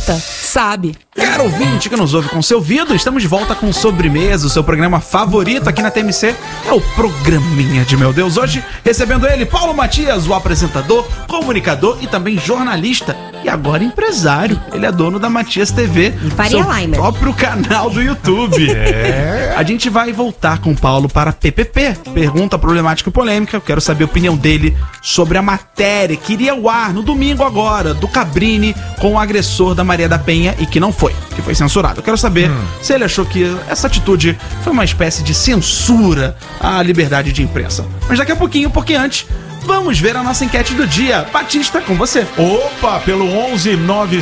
escuta, sabe. Caro ouvinte que nos ouve com seu ouvido, estamos de volta com Sobremesa, o seu programa favorito aqui na TMC. É o Programinha de Meu Deus. Hoje, recebendo ele, Paulo Matias, o apresentador, comunicador e também jornalista. E agora empresário. Ele é dono da Matias TV, seu próprio canal do YouTube. A gente vai voltar com o Paulo para PPP, pergunta problemática e polêmica. Eu quero saber a opinião dele sobre a matéria que iria ao ar no domingo agora, do Cabrini com o agressor da Maria da Penha e que não foi, que foi censurado. Eu quero saber se ele achou que essa atitude foi uma espécie de censura à liberdade de imprensa. Mas daqui a pouquinho, porque antes, vamos ver a nossa enquete do dia. Batista, com você. Opa, pelo 11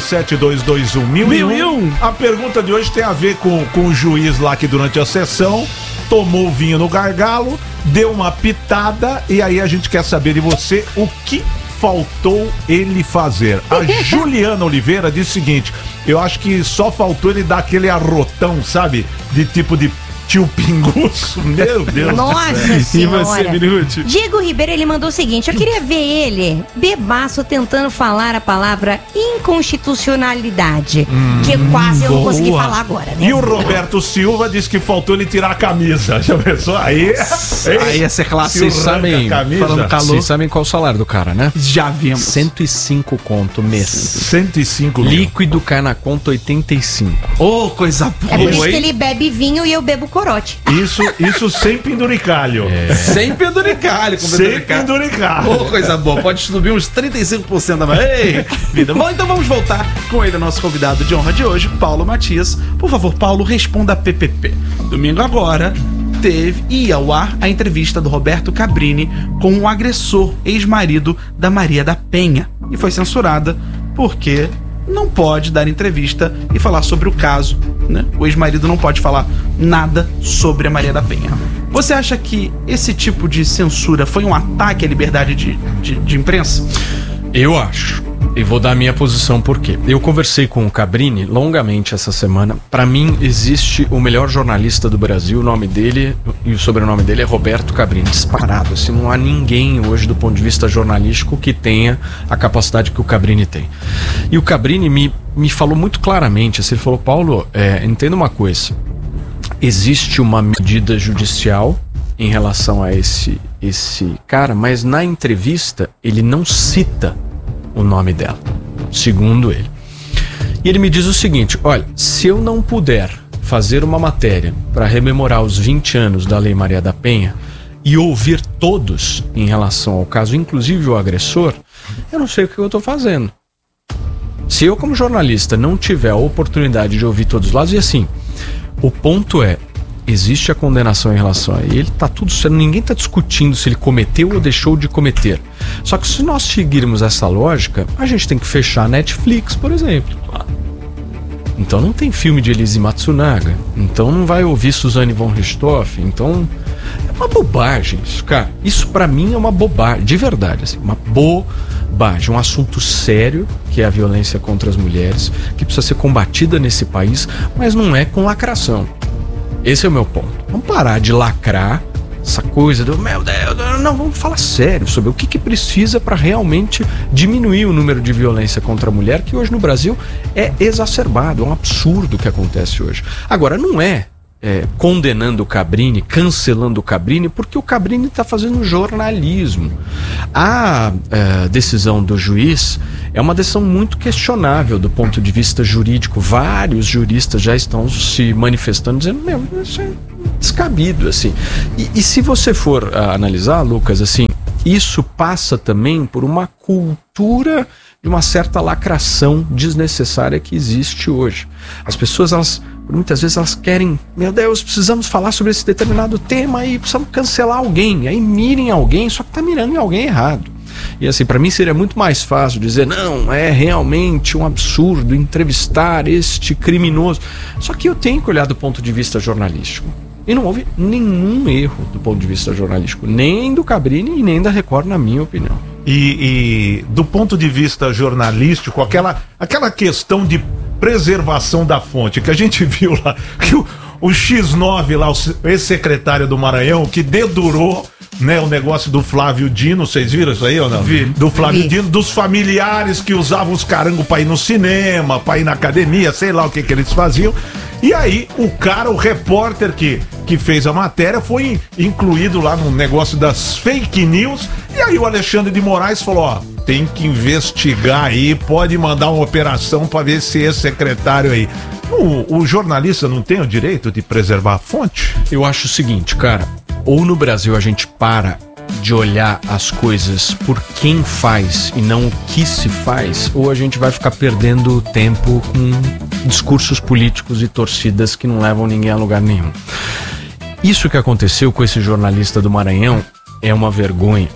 97221 1001. A pergunta de hoje tem a ver com o juiz lá que durante a sessão tomou vinho no gargalo, deu uma pitada e aí a gente quer saber de você o que faltou ele fazer. A Juliana Oliveira disse o seguinte: eu acho que só faltou ele dar aquele arrotão, sabe? De tipo de tio Pinguço. Meu Deus. Nossa senhora. E você, Minuti? Diego Ribeiro, ele mandou o seguinte: eu queria ver ele, bebaço, tentando falar a palavra inconstitucionalidade, que quase eu não consegui falar agora, né? E o Roberto Silva disse que faltou ele tirar a camisa. Já pensou? Aí ia ser classe. Vocês sabem, falando calor. Vocês sabem qual é o salário do cara, né? Já vimos. 105 conto mês. 105 líquido cai na conta 85. Ô, coisa boa. É por isso que ele bebe vinho e eu bebo corote. Isso sem penduricalho. Sem penduricalho. Sem penduricalho. Ô, coisa boa. Pode subir uns 35% a mais. Ei, vida. Bom, então vamos voltar com ele, nosso convidado de honra de hoje, Paulo Matias. Por favor, Paulo, responda a PPP. Domingo agora ia ao ar a entrevista do Roberto Cabrini com o agressor, ex-marido da Maria da Penha. E foi censurada porque não pode dar entrevista e falar sobre o caso, né? O ex-marido não pode falar nada sobre a Maria da Penha. Você acha que esse tipo de censura foi um ataque à liberdade de imprensa? Eu acho. E vou dar a minha posição por quê. Eu conversei com o Cabrini longamente essa semana. Para mim, existe o melhor jornalista do Brasil. O nome dele e o sobrenome dele é Roberto Cabrini. Disparado. Assim, não há ninguém hoje, do ponto de vista jornalístico, que tenha a capacidade que o Cabrini tem. E o Cabrini me falou muito claramente. Assim, ele falou: Paulo, entenda uma coisa. Existe uma medida judicial em relação a esse cara, mas na entrevista ele não cita o nome dela, segundo ele. E ele me diz o seguinte: olha, se eu não puder fazer uma matéria para rememorar os 20 anos da Lei Maria da Penha e ouvir todos em relação ao caso, inclusive o agressor, eu não sei o que eu estou fazendo. Se eu, como jornalista, não tiver a oportunidade de ouvir todos os lados, e assim, o ponto é, existe a condenação em relação a ele, tá tudo certo, ninguém tá discutindo se ele cometeu ou deixou de cometer. Só que se nós seguirmos essa lógica, a gente tem que fechar a Netflix, por exemplo. Então não tem filme de Elise Matsunaga, então não vai ouvir Suzane von Richthofen, então é uma bobagem isso, cara. Isso pra mim é uma bobagem, de verdade, assim, uma bobagem, um assunto sério, que é a violência contra as mulheres, que precisa ser combatida nesse país, mas não é com lacração. Esse é o meu ponto. Vamos parar de lacrar essa coisa do meu Deus, não, vamos falar sério sobre o que precisa para realmente diminuir o número de violência contra a mulher, que hoje no Brasil é exacerbado, é um absurdo o que acontece hoje. Agora, não é condenando o Cabrini, cancelando o Cabrini, porque o Cabrini está fazendo jornalismo. A decisão do juiz é uma decisão muito questionável do ponto de vista jurídico. Vários juristas já estão se manifestando, dizendo, isso é descabido, assim. E se você for analisar, Lucas, assim, isso passa também por uma cultura de uma certa lacração desnecessária que existe hoje. As pessoas, muitas vezes elas querem, meu Deus, precisamos falar sobre esse determinado tema e precisamos cancelar alguém. Aí mirem alguém, só que tá mirando em alguém errado. E assim, para mim seria muito mais fácil dizer, não, é realmente um absurdo entrevistar este criminoso. Só que eu tenho que olhar do ponto de vista jornalístico. E não houve nenhum erro do ponto de vista jornalístico, nem do Cabrini e nem da Record, na minha opinião. E do ponto de vista jornalístico, aquela questão de preservação da fonte, que a gente viu lá, que o X9 lá, o ex-secretário do Maranhão, que dedurou né, o negócio do Flávio Dino, vocês viram isso aí ou não? Vi. Do Flávio Dino, dos familiares que usavam os carangos pra ir no cinema, pra ir na academia, sei lá o que eles faziam. E aí, o repórter que fez a matéria foi incluído lá no negócio das fake news. E aí o Alexandre de Moraes falou, ó, tem que investigar aí, pode mandar uma operação pra ver se esse secretário aí... O jornalista não tem o direito de preservar a fonte? Eu acho o seguinte, cara, ou no Brasil a gente para de olhar as coisas por quem faz e não o que se faz, ou a gente vai ficar perdendo tempo com discursos políticos e torcidas que não levam ninguém a lugar nenhum. Isso que aconteceu com esse jornalista do Maranhão é uma vergonha.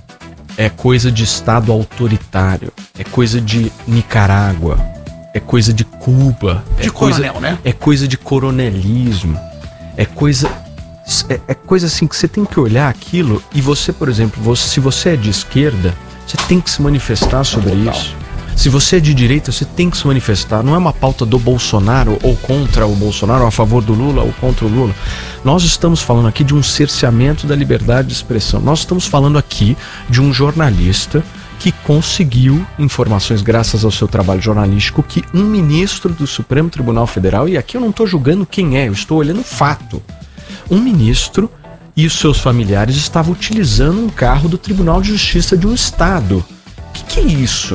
É coisa de Estado autoritário, é coisa de Nicarágua, é coisa de Cuba, De coronel, né? É coisa de coronelismo, é coisa assim que você tem que olhar aquilo e você, por exemplo, se você é de esquerda, você tem que se manifestar sobre isso. Se você é de direita, você tem que se manifestar. Não é uma pauta do Bolsonaro ou contra o Bolsonaro, ou a favor do Lula ou contra o Lula. Nós estamos falando aqui de um cerceamento da liberdade de expressão. Nós estamos falando aqui de um jornalista que conseguiu informações graças ao seu trabalho jornalístico que um ministro do Supremo Tribunal Federal, e aqui eu não estou julgando quem é, eu estou olhando o fato. Um ministro e os seus familiares estavam utilizando um carro do Tribunal de Justiça de um estado. O que é isso?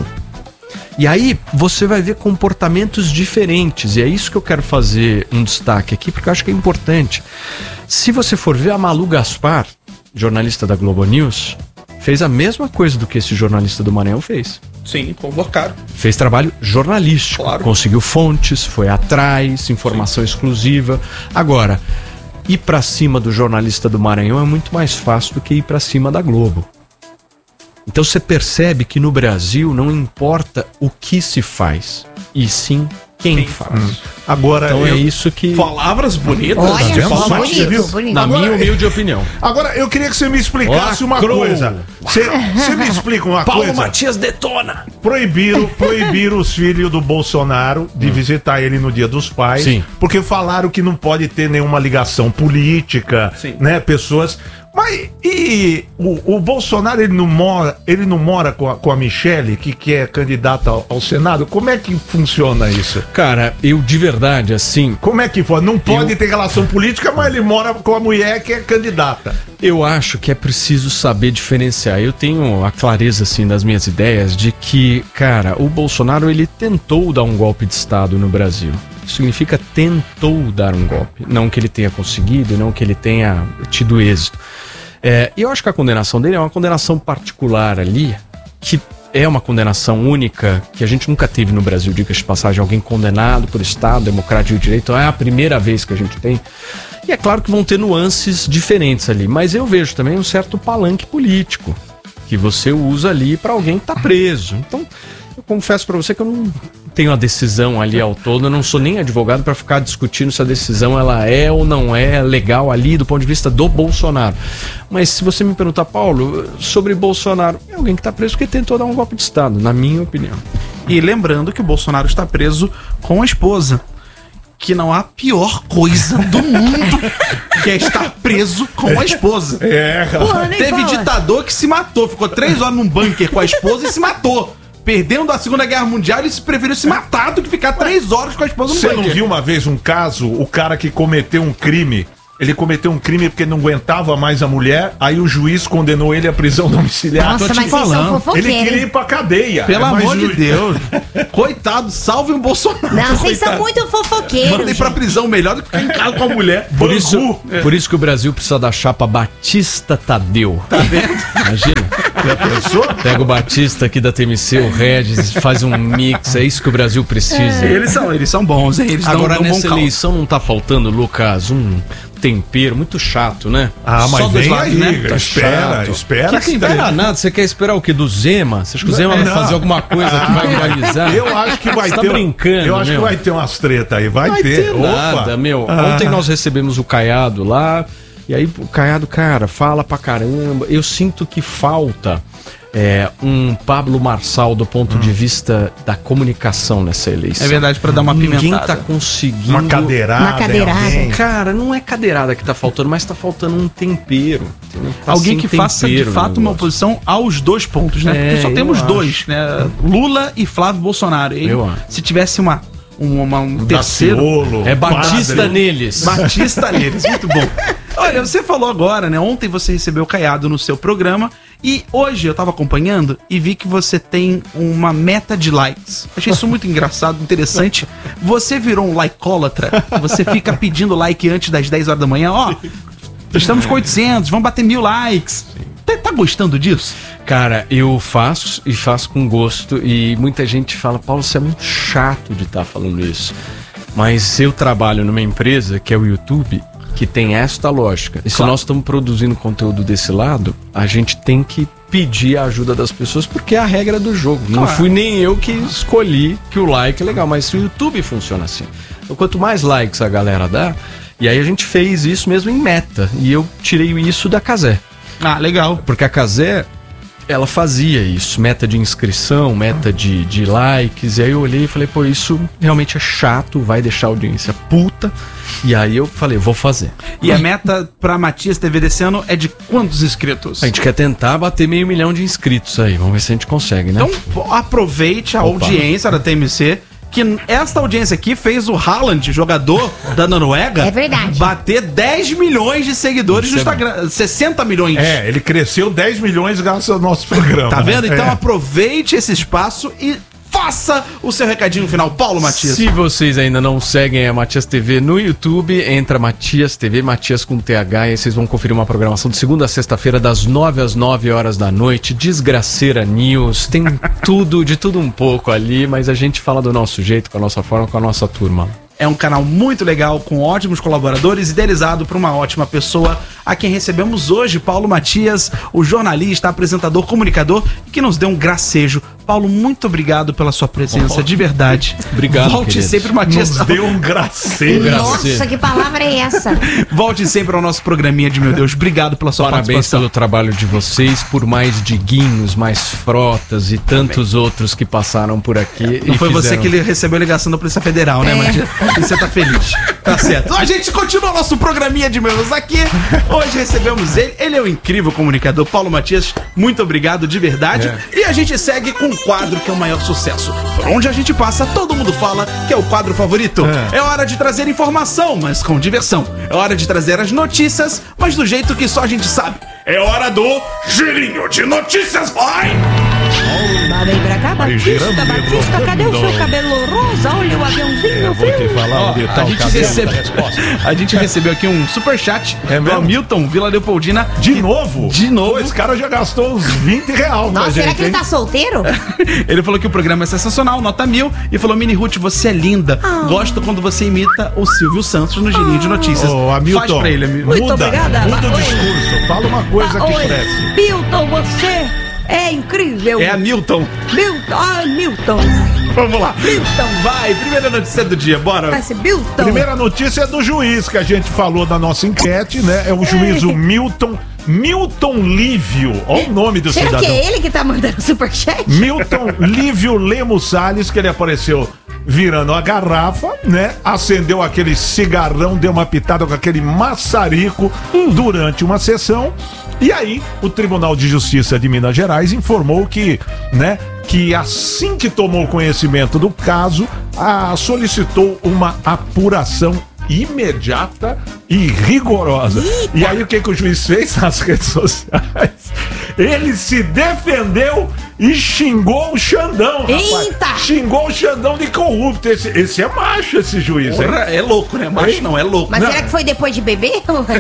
E aí você vai ver comportamentos diferentes, e é isso que eu quero fazer um destaque aqui, porque eu acho que é importante. Se você for ver, a Malu Gaspar, jornalista da Globo News, fez a mesma coisa do que esse jornalista do Maranhão fez. Sim, convocaram. Fez trabalho jornalístico, Claro. Conseguiu fontes, foi atrás, informação exclusiva. Agora, ir pra cima do jornalista do Maranhão é muito mais fácil do que ir pra cima da Globo. Então você percebe que no Brasil não importa o que se faz, e sim quem faz. Agora, Então é isso que, Palavras bonitas. Olha vendo? só, Só bonito, viu? bonito. na Agora- minha humilde opinião. Agora, eu queria que você me explicasse uma Lacrou. coisa. Você me explica uma Paulo coisa? Matias detona! Proibiram os filhos do Bolsonaro de visitar ele no Dia dos Pais, Sim. porque falaram que não pode ter nenhuma ligação política, Sim. né? Pessoas. Mas e o Bolsonaro, ele não mora com a Michelle, que é candidata ao Senado? Como é que funciona isso? Cara, eu de verdade, assim, Como é que foi? Não pode ter relação política, mas ele mora com a mulher que é candidata. eu acho que é preciso saber diferenciar. Eu tenho a clareza, assim, das minhas ideias de que, cara, o Bolsonaro, ele tentou dar um golpe de Estado no Brasil. Isso significa tentou dar um golpe. Não que ele tenha conseguido, não que ele tenha tido êxito. E eu acho que a condenação dele é uma condenação particular ali, que é uma condenação única, que a gente nunca teve no Brasil, diga-se de passagem, alguém condenado por Estado democrático de direito. É a primeira vez que a gente tem. E é claro que vão ter nuances diferentes ali, mas eu vejo também um certo palanque político que você usa ali para alguém que tá preso. Então, eu confesso para você que eu não tenho a decisão ali ao todo, eu não sou nem advogado para ficar discutindo se a decisão ela é ou não é legal ali do ponto de vista do Bolsonaro. Mas se você me perguntar, Paulo, sobre Bolsonaro, é alguém que tá preso porque tentou dar um golpe de Estado, na minha opinião. E lembrando que o Bolsonaro está preso com a esposa. Que não há pior coisa do mundo que é estar preso com a esposa. Porra, nem Teve fala. ditador que se matou, ficou 3 horas num bunker com a esposa e se matou. Perdendo a Segunda Guerra Mundial, ele preferiu se matar do que ficar 3 horas com a esposa no Você bunker. não viu uma vez um caso, o cara que cometeu um crime? Ele cometeu um crime porque não aguentava mais a mulher, aí o juiz condenou ele à prisão domiciliar. Nossa, tô te mas vocês são falando. Ele fofoqueiros. queria ir pra cadeia. Pelo Mas amor de o- Deus. Coitado, salvem o Bolsonaro. Não, vocês são Coitado. muito fofoqueiros. Mandem pra gente. prisão melhor do que ficar em casa com a mulher. Por isso, Bangu. por isso que o Brasil precisa da chapa Batista Tadeu. Tá vendo? Imagina. Já pensou? Pega o Batista aqui da TMC, o Regis, faz um mix, é isso que o Brasil precisa. Eles são bons, hein? Eles Agora, dão um bom nessa caldo. eleição não tá faltando, Lucas, um tempero muito chato, né? Ah, mas Só dois vem lados, aí, né? Tá espera. Que tempero nada, você quer esperar o quê? Do Zema? Você acha que o Zema vai Não. fazer alguma coisa que vai viralizar? Eu acho que vai Você tá ter. brincando, eu acho meu. que vai ter umas tretas aí. Vai Não vai ter. ter nada, meu. Ontem nós recebemos o Caiado lá, e aí o Caiado, cara, fala pra caramba. Eu sinto que falta um Pablo Marçal do ponto de vista da comunicação nessa eleição. É verdade, pra dar uma pimentada. Ninguém tá conseguindo... Uma cadeirada. Cara, não é cadeirada que tá faltando, mas tá faltando um tempero. Entendeu? Tá Alguém sem que faça de tempero fato o uma negócio. oposição aos 2 pontos, né? Porque só temos eu 2, né? Lula e Flávio Bolsonaro. E Eu acho. se tivesse um terceiro... Daciolo, É Batista padre. neles. Batista neles, muito bom. Olha, você falou agora, né? Ontem você recebeu o Caiado no seu programa e hoje eu tava acompanhando e vi que você tem uma meta de likes. Achei isso muito engraçado, interessante. Você virou um likeólatra. Você fica pedindo like antes das 10 horas da manhã. Ó, estamos com 800, vamos bater 1000 likes. Tá gostando disso? Cara, eu faço e faço com gosto e muita gente fala, Paulo, você é muito chato de estar falando isso. Mas eu trabalho numa empresa que é o YouTube, que tem esta lógica. E se nós estamos produzindo conteúdo desse lado, a gente tem que pedir a ajuda das pessoas, porque é a regra do jogo. Não fui nem eu que escolhi que o like é legal, mas o YouTube funciona assim. Então, quanto mais likes a galera dá, e aí a gente fez isso mesmo em meta, e eu tirei isso da Cazé. Ah, legal. Porque a Cazé, ela fazia isso, meta de inscrição, meta de likes, e aí eu olhei e falei, pô, isso realmente é chato, vai deixar a audiência puta, e aí eu falei, vou fazer. E a meta pra Matias TV desse ano é de quantos inscritos? A gente quer tentar bater 500 mil de inscritos aí, vamos ver se a gente consegue, né? Então aproveite a audiência da TMC, que esta audiência aqui fez o Haaland, jogador da Noruega, É verdade. bater 10 milhões de seguidores no Isso é Instagram. 60 milhões. Ele cresceu 10 milhões graças ao nosso programa. Tá vendo? Então É. aproveite esse espaço e faça o seu recadinho final. Paulo Matias. Se vocês ainda não seguem a Matias TV no YouTube, entra Matias TV, Matias com TH, e aí vocês vão conferir uma programação de segunda a sexta-feira, das 9 às 9 horas da noite. Desgraceira News, tem tudo, de tudo um pouco ali, mas a gente fala do nosso jeito, com a nossa forma, com a nossa turma. É um canal muito legal, com ótimos colaboradores, idealizado por uma ótima pessoa, a quem recebemos hoje, Paulo Matias, o jornalista, apresentador, comunicador, que nos deu um gracejo. Paulo, muito obrigado pela sua presença, de verdade. Obrigado, Volte queridos. sempre, Matias. Nos deu um gracejo. Nossa, que palavra é essa? Volte sempre ao nosso programinha de Meu Deus. Obrigado pela sua Parabéns participação. pelo trabalho de vocês, por mais Diguinhos, mais Frotas e tantos outros que passaram por aqui. Não e foi você fizeram- que ele recebeu a ligação da Polícia Federal, né, Matias? E você tá feliz. Tá certo. A gente continua nosso programinha de meus aqui. Hoje recebemos ele. Ele é o incrível comunicador Paulo Matias. Muito obrigado, de verdade. E a gente segue com um quadro que é o maior sucesso. Por onde a gente passa, todo mundo fala que é o quadro favorito. É hora de trazer informação, mas com diversão. É hora de trazer as notícias, mas do jeito que só a gente sabe. É hora do girinho de notícias, vai! Lá vem pra cá, Batista, girando, Batista, cadê o seu cabelo rosa? Olha o aviãozinho, Vou te viu? falar Ó, onde tá a, o gente cabelo da resposta. a gente recebeu aqui um superchat É do mesmo? Hamilton Vila Leopoldina. De novo? De novo. Pô, esse cara já gastou uns 20 reais Nossa, será que ele hein? tá solteiro? Ele falou que o programa é sensacional, nota 1000. E falou, Mini Ruth, você é linda. Gosto quando você imita o Silvio Santos no Girinho de Notícias. Ô, Hamilton, Faz pra ele, Hamilton. Muito muda, obrigada. muda o Oi. discurso. Fala uma coisa que Oi, cresce. Milton, você é incrível. É Hamilton. Milton, ai, Milton. Vamos lá. Milton. Vai, primeira notícia do dia, bora. Vai ser Milton. Primeira notícia é do juiz que a gente falou da nossa enquete, né? É o juiz o Milton Lívio. Olha o nome do Será cidadão. que é ele que tá mandando superchat? Milton Lívio Lemos Salles, que ele apareceu virando a garrafa, né? Acendeu aquele cigarrão, deu uma pitada com aquele maçarico durante uma sessão. E aí, o Tribunal de Justiça de Minas Gerais informou que, né, que assim que tomou conhecimento do caso, solicitou uma apuração imediata e rigorosa. E aí o que o juiz fez nas redes sociais? Ele se defendeu e xingou o Xandão, rapaz. Eita! Xingou o Xandão de corrupto. Esse é macho, esse juiz, hein? Porra, é louco, né? Macho não, é louco. Mas Não. será que foi depois de beber?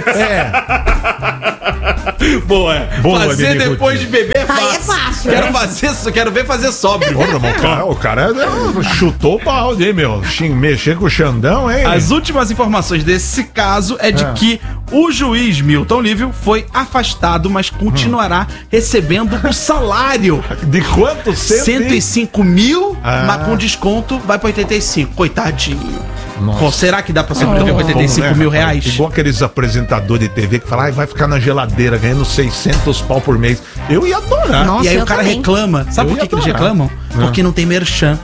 Boa. Boa, fazer Mini depois de beber é fácil. Aí é fácil, Quero né? fazer, quero ver fazer sóbrio. Porra, mas o cara chutou o balde, hein, meu? Mexer com o Xandão, hein? As últimas informações desse caso é de que o juiz Milton Lívio foi afastado, mas continuará recebendo o salário. De quanto? 105 mil, Ah. mas com desconto vai para 85. Coitadinho. Nossa. Pô, será que dá pra sobreviver com 85 mil reais? Igual aqueles apresentadores de TV que falam, vai ficar na geladeira ganhando 600 pau por mês. Eu ia adorar. Nossa, E aí eu o cara também. reclama. Sabe Eu por ia que eles adorar. reclamam? Porque não tem merchan.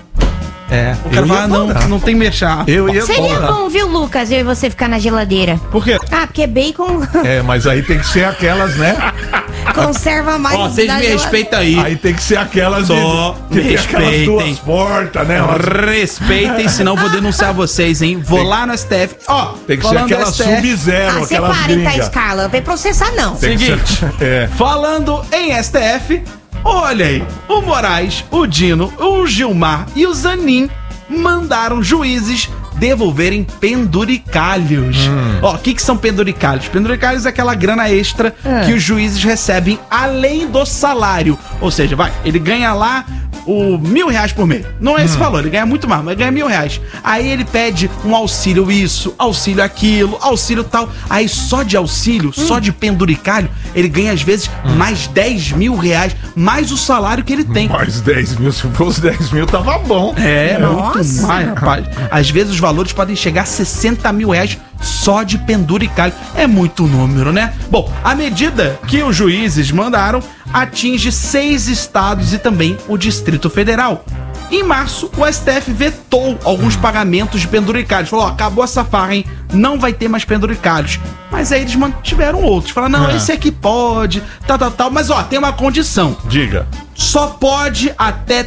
O cara Eu ia fala, adorar. não tem merchan. Eu ia Seria adorar. bom, viu, Lucas, eu e você ficar na geladeira. Por quê? Ah, porque bacon Mas aí tem que ser aquelas, né? conserva mais. Ó, vocês da me geladeira. respeitam aí. Aí tem que ser aquelas Só que me tem aquelas respeitem. duas portas, né? Respeitem, senão eu vou denunciar vocês, hein? Vou lá no STF. Ó, Tem que ser falando do aquela STF, Sub-Zero, Ah, aquelas separem, tá, gringas. Scarla? Vem processar, não. Tem que Seguinte. ser- Falando em STF, olha aí, o Moraes, o Dino, o Gilmar e o Zanin mandaram juízes devolverem penduricalhos. Ó, o que são penduricalhos? Penduricalhos é aquela grana extra que os juízes recebem além do salário. Ou seja, ele ganha lá o R$1.000 por mês. Não é esse valor, ele ganha muito mais, mas ganha R$1.000. Aí ele pede um auxílio isso, auxílio aquilo, auxílio tal. Aí só de auxílio, só de penduricalho, ele ganha às vezes mais R$10.000, mais o salário que ele tem. Mais 10 mil, se fosse 10 mil, tava bom. É, Nossa. muito mais, rapaz. Às vezes os valores podem chegar a R$60.000 só de penduricalho. É muito número, né? Bom, a medida que os juízes mandaram atinge 6 estados e também o Distrito Federal. Em março, o STF vetou alguns pagamentos de penduricalhos. Falou, ó, acabou essa farra, hein? Não vai ter mais penduricalhos. Mas aí eles mantiveram outros. Falaram, não, esse aqui pode, tal. Mas, ó, tem uma condição. Diga. Só pode até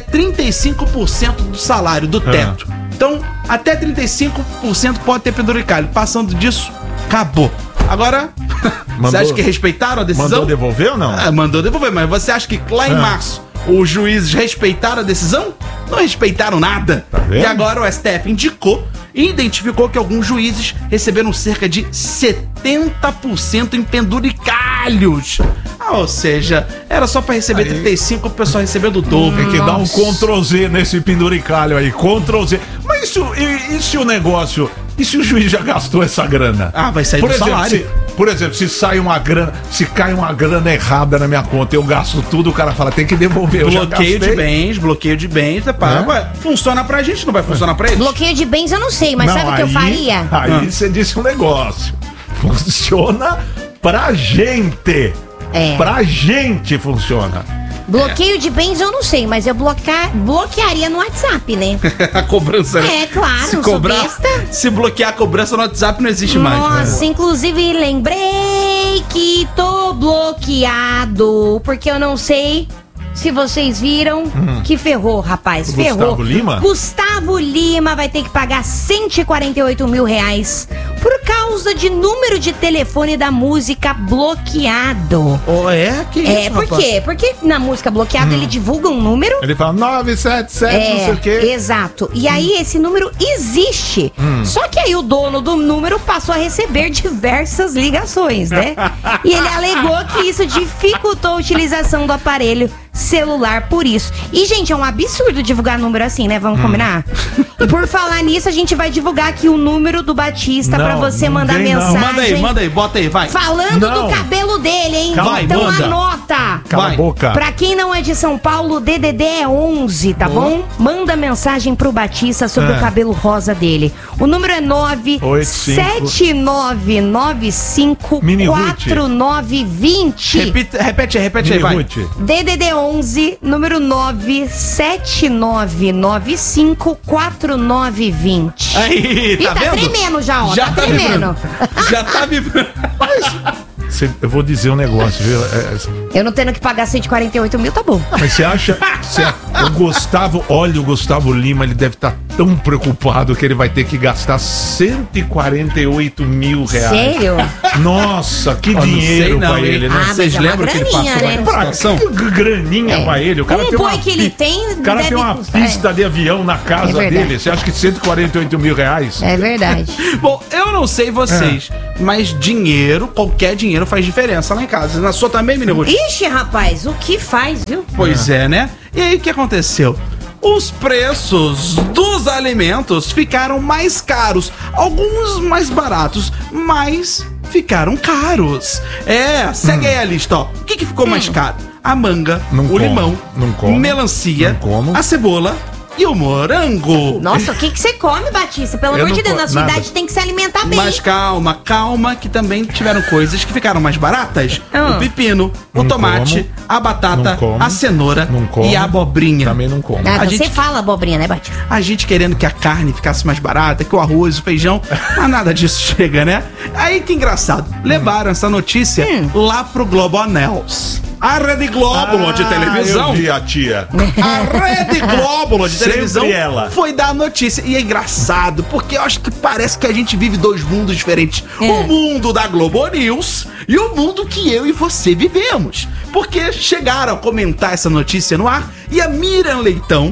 35% do salário, do teto. Então, até 35% pode ter penduricalho. Passando disso, acabou. Agora, você acha que respeitaram a decisão? Mandou devolver ou não? Mandou devolver, mas você acha que lá em março os juízes respeitaram a decisão? Não respeitaram nada. Tá vendo? E agora o STF indicou e identificou que alguns juízes receberam cerca de 70% em penduricalhos. Ou seja, era só pra receber 35, o pessoal recebendo o dobro. Tem que dar um Ctrl Z nesse penduricalho aí, Ctrl Z. Mas e se o negócio... E se o juiz já gastou essa grana? Ah, vai sair do salário. Por exemplo, se sai uma grana, se cai uma grana errada na minha conta, eu gasto tudo, o cara fala, tem que devolver. Eu já Bloqueio de bens, Ué, funciona pra gente, não vai funcionar pra eles? Bloqueio de bens eu não sei, mas sabe o que eu faria? Aí você disse um negócio. Funciona pra gente. É. Pra gente funciona. Bloqueio de bens eu não sei, mas eu bloquearia no WhatsApp, né? A cobrança, né? É, claro, Se sou cobrar, besta. se bloquear a cobrança no WhatsApp não existe mais. Nossa, inclusive lembrei que tô bloqueado, porque eu não sei se vocês viram que ferrou, rapaz. Ferrou. Gustavo Lima? Gustavo Lima vai ter que pagar R$148 mil por causa de número de telefone da música bloqueado. Que isso, Por rapaz? quê? Porque na música bloqueado ele divulga um número. Ele fala 977, não sei o quê. Exato. E aí esse número existe. Só que aí o dono do número passou a receber diversas ligações, né? E ele alegou que isso dificultou a utilização do aparelho celular por isso. E, gente, é um absurdo divulgar número assim, né? Vamos combinar? E por falar nisso, a gente vai divulgar aqui o número do Batista pra Não, você não mandar vem, não. mensagem. Manda aí, bota aí, vai. Falando Não. do cabelo dele, hein? Vai, Então manda. anota. Cala Vai. a boca. Pra quem não é de São Paulo, DDD é 11, tá bom? Manda mensagem pro Batista sobre o cabelo rosa dele. O número é 979954920. Repete aí, vai. Ruth. DDD 11, número 979954920. Aí, E tá tá vendo? tremendo já, ó. Já tá tá tremendo. Já tá vibrando. Eu vou dizer um negócio, viu? Eu não tendo que pagar 148 mil, tá bom. Mas você acha. O Gustavo Lima, ele deve estar tão preocupado que ele vai ter que gastar R$148 mil. Sério? Nossa, que Ó, não dinheiro sei não, pra hein? ele, né? Ah, mas Vocês é uma lembram que ele graninha, passou né? por Pra situação? que graninha pra ele? O cara Um tem boi que ele tem, O cara deve tem uma custar. pista de avião na casa É verdade. dele. Você acha que R$148 mil? É verdade. Bom, eu não sei vocês, mas dinheiro, qualquer dinheiro faz diferença lá em casa. Na sua também, menino Ruth? Ixi, rapaz, o que faz, viu? Pois é, né? E aí, o que aconteceu? Os preços dos alimentos ficaram mais caros. Alguns mais baratos, mas ficaram caros. Segue aí a lista, ó. O que ficou mais caro? A manga, Não o como, limão, não como, melancia, não como. a cebola, e o morango. Nossa, o que você come, Batista? Pelo amor de Deus, na sua idade tem que se alimentar bem. Mas calma, que também tiveram coisas que ficaram mais baratas. O pepino, o tomate, a batata, a cenoura e a abobrinha. Também não como. Ah, você fala abobrinha, né, Batista? A gente querendo que a carne ficasse mais barata, que o arroz, o feijão, mas nada disso chega, né? Aí que engraçado, levaram essa notícia lá pro Globonews. A Rede Globo de televisão. Eu vi a tia. A Rede Globo de televisão ela. foi dar a notícia. E é engraçado, porque eu acho que parece que a gente vive dois mundos diferentes. O mundo da Globo News e o mundo que eu e você vivemos. Porque chegaram a comentar essa notícia no ar e a Miriam Leitão,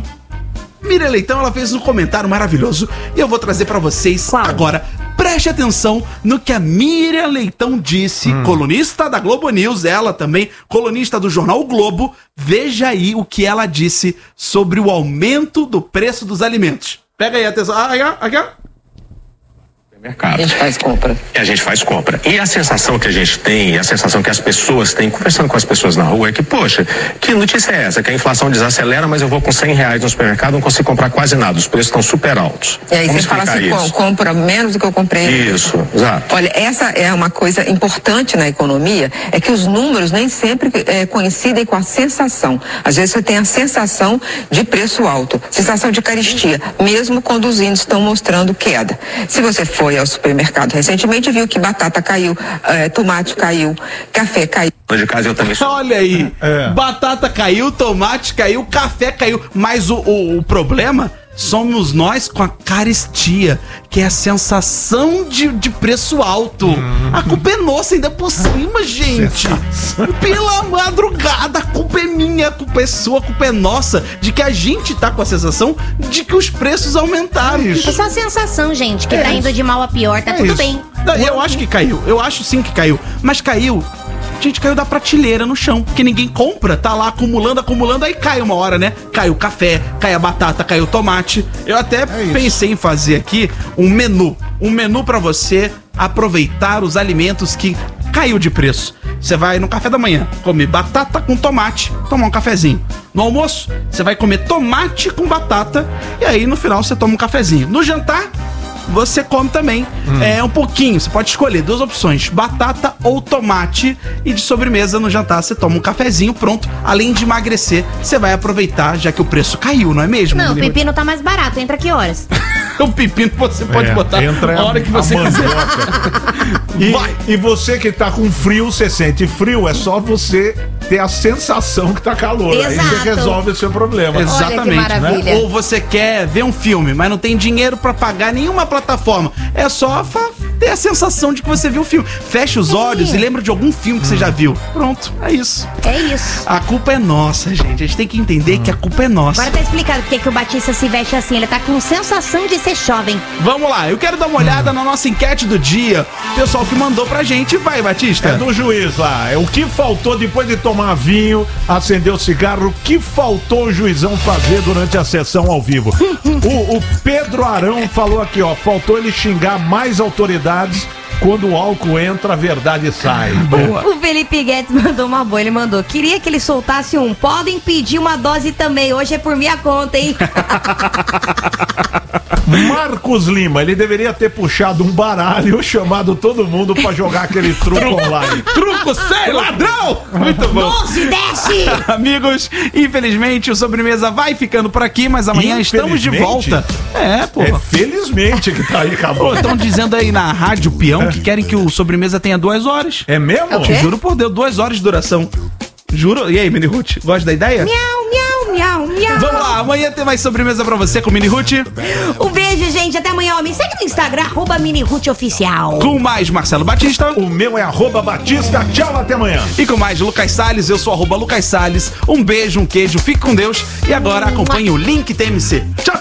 ela fez um comentário maravilhoso e eu vou trazer pra vocês agora. Preste atenção no que a Miriam Leitão disse, colunista da Globo News, ela também, colunista do jornal O Globo. Veja aí o que ela disse sobre o aumento do preço dos alimentos. Pega aí, atenção. Aqui, ó. Mercado. A gente faz compra. A gente faz compra. E a sensação que a gente tem, a sensação que as pessoas têm, conversando com as pessoas na rua, é que, poxa, que notícia é essa? Que a inflação desacelera, mas eu vou com R$100 no supermercado, não consigo comprar quase nada, os preços estão super altos. E aí você fala assim, compra menos do que eu comprei. Isso, exato. Olha, essa é uma coisa importante na economia, é que os números nem sempre coincidem com a sensação. Às vezes você tem a sensação de preço alto, sensação de carestia, mesmo quando os índices estão mostrando queda. Se você foi ao supermercado recentemente, viu que batata caiu, tomate caiu, café caiu. De casa eu também. Olha aí, batata caiu, tomate caiu, café caiu, mas o problema somos nós com a carestia, que é a sensação de preço alto. A culpa é nossa ainda por cima, gente. Pela madrugada, a culpa é minha, a culpa é sua, a culpa é nossa, de que a gente tá com a sensação de que os preços aumentaram. É só a sensação, gente, que tá indo de mal a pior, tá tudo bem. Eu acho que caiu, eu acho sim que caiu, mas caiu. Gente, caiu da prateleira no chão, porque ninguém compra, tá lá acumulando, aí cai uma hora, né? Cai o café, cai a batata, cai o tomate. Eu até pensei em fazer aqui um menu pra você aproveitar os alimentos que caiu de preço. Você vai no café da manhã comer batata com tomate, tomar um cafezinho. No almoço, você vai comer tomate com batata e aí no final você toma um cafezinho. No jantar, você come também um pouquinho, você pode escolher duas opções, batata ou tomate, e de sobremesa no jantar você toma um cafezinho, pronto. Além de emagrecer, você vai aproveitar, já que o preço caiu, não é mesmo? Não, o pepino tá mais barato, entra que horas? O pepino você pode botar a hora que você quiser. E você que tá com frio, você sente frio, é só você ter a sensação que tá calor. Exato. Aí você resolve o seu problema. Exatamente, né? Ou você quer ver um filme, mas não tem dinheiro pra pagar nenhuma plataforma. É só ter a sensação de que você viu o filme. Fecha os olhos e lembra de algum filme que você já viu. Pronto, é isso. É isso. A culpa é nossa, gente. A gente tem que entender que a culpa é nossa. Agora tá explicado porque que o Batista se veste assim. Ele tá com sensação de ser jovem. Vamos lá, eu quero dar uma olhada na nossa enquete do dia. Pessoal que mandou pra gente. Vai, Batista. É do juiz lá. O que faltou depois de tomar vinho, acender o cigarro, o que faltou o juizão fazer durante a sessão ao vivo? O Pedro Arão falou aqui, ó, faltou ele xingar mais autoridades. Quando o álcool entra, a verdade sai. Boa. O Felipe Guedes mandou uma boa, ele mandou: queria que ele soltasse um, podem pedir uma dose também, hoje é por minha conta, hein? Marcos Lima, ele deveria ter puxado um baralho, chamado todo mundo pra jogar aquele truco online. Truco sério, ladrão! Muito bom. 12, desce! Amigos, infelizmente o Sobremesa vai ficando por aqui, mas amanhã estamos de volta. Felizmente que tá aí, acabou. Estão dizendo aí na Rádio Peão que querem que o Sobremesa tenha 2 horas. É mesmo? Juro por Deus, 2 horas de duração. Juro. E aí, Mini Ruth, gosta da ideia? Miau, miau, miau, miau. Vamos lá, amanhã tem mais sobremesa pra você com Mini Ruth. Um beijo, gente. Até amanhã. Me segue no Instagram, @MiniRuthOficial. Com mais Marcelo Batista. O meu é @Batista. Tchau, até amanhã. E com mais Lucas Salles, eu sou @Lucas Salles. Um beijo, um queijo, fique com Deus. E agora acompanhe o Link TMC. Tchau, tchau.